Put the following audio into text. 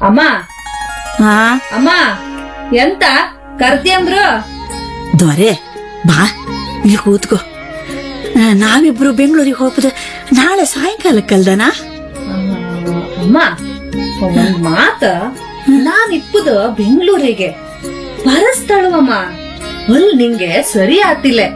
ಅಮ್ಮ ಹಾ ಅಮ್ಮ ಎಂತ ಕರ್ತಿ ಅಂದ್ರು? ದೊರೆ ಬಾ ಇಲ್ಲಿ ಕೂತ್ಕೋ. ನಾವಿಬ್ರು ಬೆಂಗಳೂರಿಗೆ ಹೋಗುದು ನಾಳೆ ಸಾಯಂಕಾಲಕ್ಕಲ್ದನಾ? ಅಮ್ಮ ಒಂದ್ ಮಾತ, ನಾನಿಪ್ಪುದ ಬೆಂಗಳೂರಿಗೆ ಬರಸ್ತಳವಮ್ಮ. ಅಲ್ ನಿಂಗೆ ಸರಿ ಆತಿಲ್ಲ.